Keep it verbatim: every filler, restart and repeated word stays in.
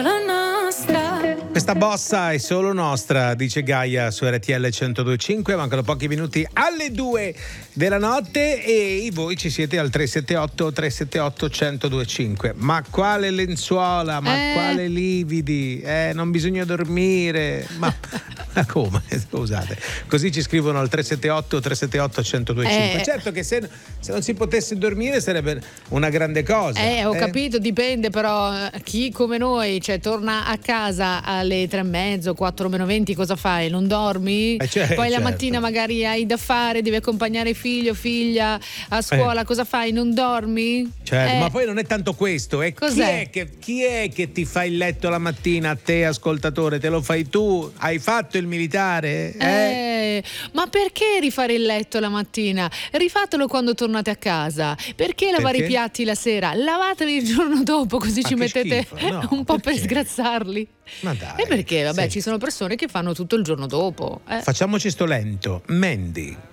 La nostra. Questa bossa è solo nostra, dice Gaia su R T L centodue e cinque. Mancano pochi minuti alle due della notte e voi ci siete al tre sette otto tre sette otto centodue e cinque. Ma quale lenzuola, ma Eh. quale lividi, eh, non bisogna dormire, ma, ma come? Scusate, così ci scrivono al tre sette otto tre sette otto centodue e cinque. Eh. Certo che se, se non si potesse dormire sarebbe una grande cosa. Eh, ho capito, dipende, però eh, chi come noi, cioè torna a casa alle tre e mezzo, quattro meno venti, cosa fai? Non dormi? Eh, cioè, Poi la certo. mattina magari hai da fare, devi accompagnare figlio, figlia a scuola, Eh. cosa fai? Non dormi? Certo, Eh, ma poi non è tanto questo, è chi Cos'è? è, che, chi è che ti fa il letto la mattina a te, ascoltatore? Te lo fai tu? Hai fatto il militare? Eh? Eh, ma perché rifare il letto la mattina? Rifatelo quando tornate a casa. Perché lavare Perché? i piatti la sera? Lavateli il giorno dopo, così Ma ci che mettete schifo, no, un po' per perché? sgrazzarli. Ma dai. E perché? Vabbè, sì. ci sono persone che fanno tutto il giorno dopo. Eh. Facciamoci sto lento. Mandy.